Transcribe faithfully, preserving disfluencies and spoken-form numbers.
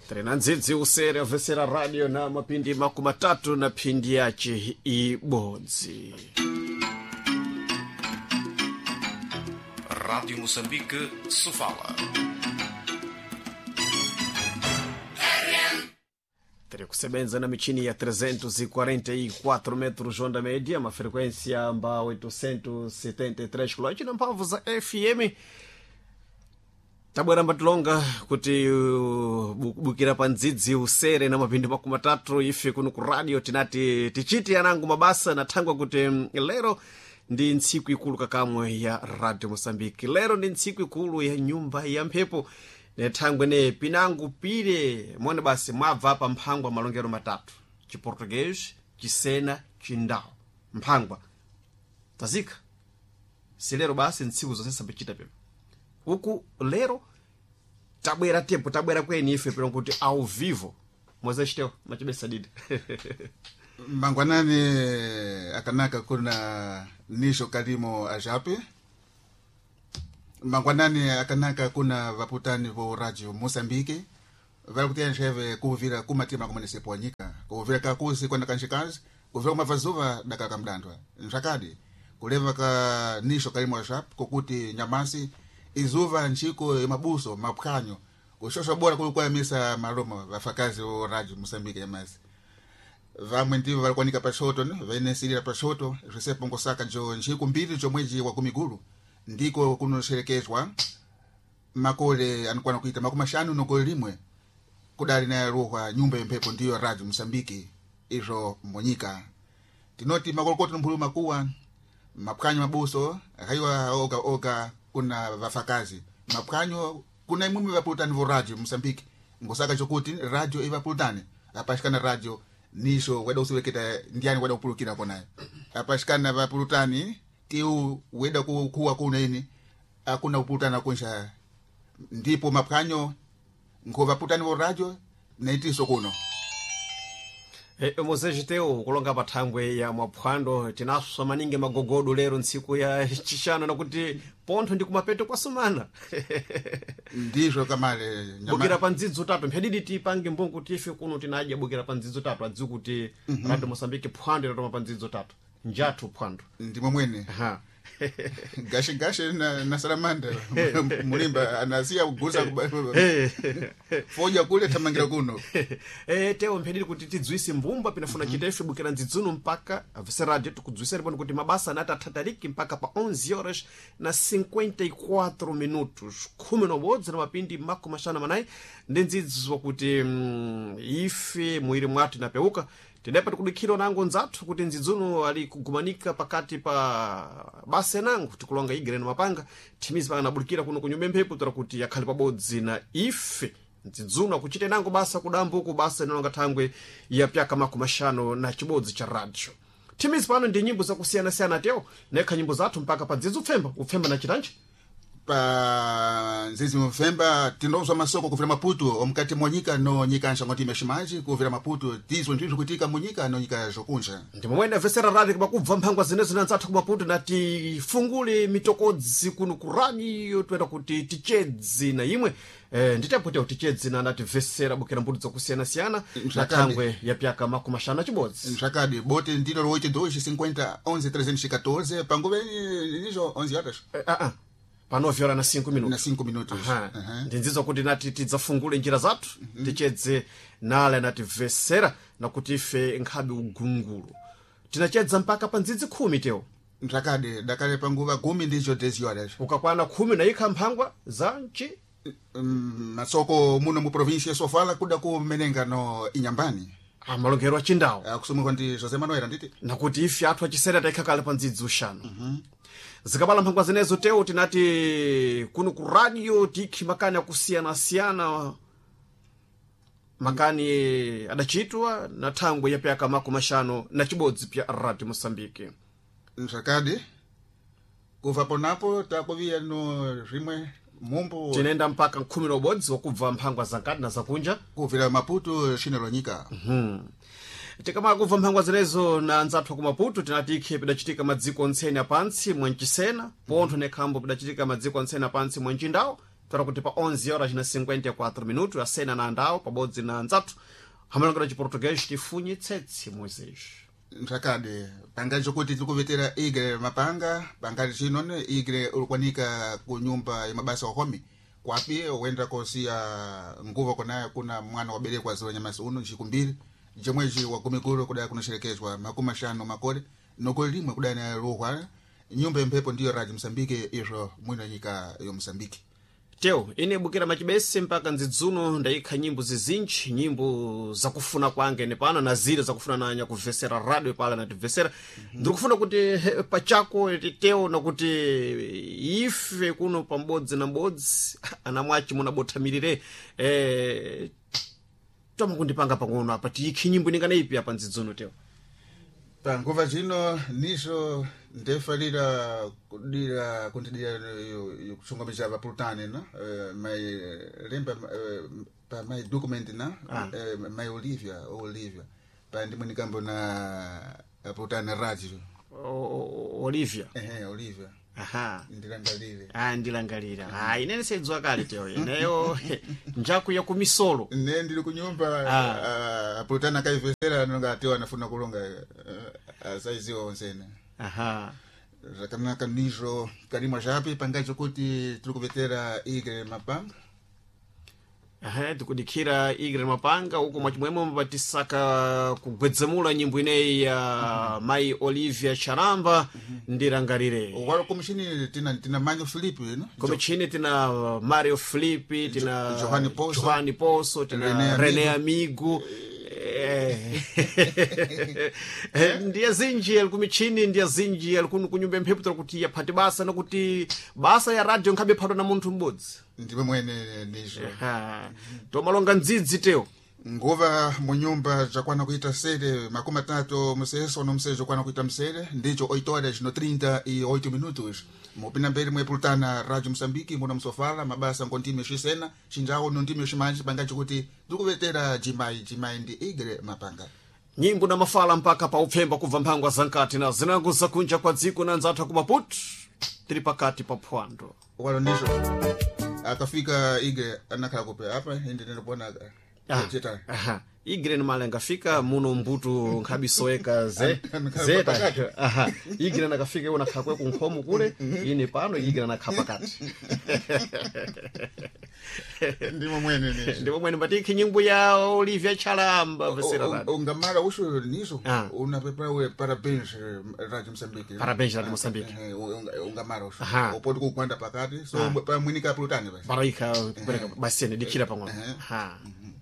Trenanzidzi usere avesera radio na mapindi makumi matatu na pindi yace ibodzi. Rádio Moçambique se fala. Teria kusebenza na michini ya trezentos e quarenta e quatro metros onda média, uma frequência amba oitocentos e setenta e três kHz na mphamvu za F M. Tabwera mbatilonga kuti uh, bukira pandzidzi usere na mapindi makumi matatu ife kuno ku radio tinati tichiti anangu mabasa na thangwa kuti um, lero ndi ntsiku ikulu kakamwe ya Radio Moçambique. Lero ndi ntsiku ikulu ya nyumba ya mphepo ne thangwe ne pinangu pire mwene basi mwabva pa mphangwa malongero matatu: Chiportuguês, Chisena, Chindao. Mphangwa tazika si lero basi ntsiku zonse sambichita pepe uku lero tabwera tempo tabwera kweni ife pera kuti ao vivo mweza chiteo machibesa didi. Mangwanani akanaka kuna nisho kalimo ajape. Mangwanani akanaka kuna vaputani vo Radio Moçambique. Vala kutia ncheve kuvira kumatima kumane seponyika. Kuvira kakusi kwenda kanshikazi. Kuvira kumavazuva daka kamdandwa. Nshakadi. Kuleva ka nisho kalimo ajape kukuti nyamasi. Izuva nchiko mabuso mapkanyo kushosha bora kulikuwa misa maroma vafakazi wa Radio Moçambique ya masi vamwe ndivo valikuwanika pashoto vainensilira pashoto Josepo Ngosaka jo nchiku mbili jo mwezi wa kumigulu ndiko kunosherekezwa makole anikuwa kuita makumi shanu noko limwe kudali na ruhwa nyumba ya mphepo ndiyo Radio Moçambique izo monyika tinoti makolokoti mpulu makuwa mapkanyo mabuso haiwa oga oga kuna vafakazi mapkanyo kuna imumi vapulutani vo Radio Moçambique Ngosaka chokuti radio ivapulutani apashikana radio nisho weda usiweketa ndiani weda upulukira konayo apashikana vapulutani tiu weda kuwa kuna ini akuna upulutana kunsha ndipo mapkanyo ngo vapulutani vo radio naitiso kuno. E, mozejiteo kulonga pathangwe ya mwaphwando tinaso maningi magogodo lero ntsiku ya chishana na kuti pontho ndi kumapeto kwa sumana. Ndizvo kamale nyama bukira pandzidzi utatu mphedidi tipange mbongo tife kuno tinaje bukira pandzidzi utatu adzi kuti mm -hmm. Radio Moçambique phwando ratoma pandzidzi utatu njathu phwando ndimo mwene ha gashi gashi na, na salamanda mulimba anasia kugusa foja kule tamangira kuno eh teo mphedidi kuti tidzwise mbumba pinafuna chitefe bukira ndzidzuno mpaka avese radio tukudzwisera pano kuti mabasa anata tatariki mpaka pa onze horas na cinquenta e quatro minutos khumi na bodzi na mapindi makumi mashanu manayi ndi ndzidzo kuti mm, ife mwiri mwatu inapeuka tidepa tikudikira nango nzathu kuti ndzidzuno ali kugumanika pakati pa basa nango tikulonga igere na mapanga timizi pa anabulikira kuno kunyumba mphepo tara kuti yakhali pabodzi na ife ndzidzuno akuchite nango basa kudambo ku basa inalonga thangwe ya pyaka makumi mashanu na chibodzi cha radio. Timizi pano ndi nyimbo zakusiyana siyana teo nekha nyimbo zathu mpaka pa dzidzi upfemba upfemba na chitanji pa nzizi mfemba tinozwa masoko kuvira Maputo omkati monyika no nyika nshangoti imeshimaji kuvira Maputo tizo ndizvo kutika monyika no nyika zokunja ndimo mwene avesera radio kubakubva mphangwa zinezo nanzathu ku Maputo na tifungule mitokodzi kuno ku radio twenda kuti tichedzi na imwe eh nditepote tichedzi na nati vesera bukira mbudu zakusiyana siyana na thangwe ya pyaka makumi mashanu na chibodzi nshakadi bote ndilo roite dois cinquenta onze trezentos e quatorze panguveni nizo onze horas eh, ah ah pano vyora na cinco minutos na cinco minutos aha uh -huh. Ndinzizo kuti nati tidzafungule njira zathu uh -huh. tichedze nala nati vesera na kuti ife nkhabi ugungulu tinachedza mpaka pa ndzidzi khumi teo nshakadi dakale panguva kumi ndizo dez horas ukakwana khumi na ikha mphangwa za nchi um, masoko muno mu província ya Sofala kuda ku menengano inyambani amalongero achindawo akusumikwa ndi José Manuel nditi nakuti ife athu achisera taikha pa ndzidzi ushanu uh -huh. Zikabala mphangwa zinezo teo tinati kuno ku radio tiki makani akusiyana siyana makani adachitwa na thangwe ya pyaka makumi mashanu na chibodzi pya Radio Moçambique nshakadi kuva ponapo takuvia no rimwe mumbu tinenda mpaka khumi na ubodzi wakubva mphangwa zankati na zakunja kuvira Maputo shinelo nyika mhm tikama kuva mphangwa zinezo na nzathu ku Maputo tinatike pidachitika madziko ontsene apansi mwenchisena pontho nekhambo pidachitika madziko ontsene apansi mwenchindao tora kuti pa onze horas na cinquenta e quatro minutos asena na andao pabodzi na nzathu amalongera chiportuguês tifunye tsetse Moisés. Nzakade pangati kuti tikuvetera igre mapanga pangati chinone igre ulikwanika ku nyumba ya mabasa ohome kwapi wenda kosia nguva kona kuna mwana waberekwa ziro nyamasi uno chikumbiri jemweji wa kumikuru kudaya kunosherekezwa makumi mashanu makore noko limwe kudaya na ruhwa nyumba ya mpepo ndiyo Radio Msambike izo mwina nyika yo Msambike. Teo ine bukira machibese mpaka nzidzuno ndaikha nyimbo zizinji nyimbo zakufuna kwange nepano na zile zakufuna na nyakuvesera radio pala na tivesera mm-hmm. Ndikufuna kuti pachako Teo na kuti ife kuno pambodzi na mbodzi anamwachi munabothamirire eh toma kundipanga pang'ono apa tikhi nyimbo ningana ipi apa nzidzuno Teo. Panguva zino niso ndefalira kudira kuntidira kuchungamiza vapulutane no uh, mai lemba uh, pa mai document na ah. uh, mai Olivia Olivia pa ndimwe nikambo na pulutane radio Olivia eh Olivia aha ndilangalire ah ndilangalira ah inene sedzwa kale Teo ineyo njaku ya kumisolo ne ndili kunyumba ah. uh, pulutane kaivesera nonga Teo anafuna kulonga uh, saizi onsene aha zakana kanizo kalima japi pangacho kuti tulikuvetera igre mapanga aha tikudikira igre mapanga uko mwachimwemo mbatisaka kugwedzemula nyimbo ineyi ya mai Olivia Charamba ndirangarire wala komishini tina tina Mario Filipe no komishini tina Mario Filipe tina Johanny Poso Johanny Poso tina René Amigo ndiye zinji alikumichini ndiye zinji alikunu kunyumba mphepo tora kuti yaphati basa nakuti basa ya radio nkhabe phato na munthu mbodzi ndiwe mwene nizo tomalonga ndzidzi Teo nguva munyumba jakwana kuita sede makumi atatu mseso no msejo kwana kuita msede ndicho oito horas no trinta e oito minutos mupina mbele mwe pulutana Radio Msambiki muna msofala mabasa ngontime shisena chinjawo no ndime shimanji pangachi kuti ndikuvetera jimai jimai ndi igre mapanga nyimbo na mafala mpaka pa upfemba kubva mphangwa zankati na zinango zakunja kwa dziko na nzathu kumaputu tiri pakati pa phwando walo nizo akafika igre anakhala kupe apa indi ndinobona ah, aha igre malenga fika muno mbutu nkhabisoeka ze zeta aha igre nakafika yona khakwe kunkhomo kule ine pano igre nakhapakati ndimo mwene ne ndimo mwene batiki nyimbo ya Olivia Charamba vesera radio ungamara usho nizo unapepa we parabéns Radio Msambiki parabéns Radio Msambiki ungamara usho opoti kukwanda pakati so pa mwinika pulutani basi baraika basi dikira pang'ono ha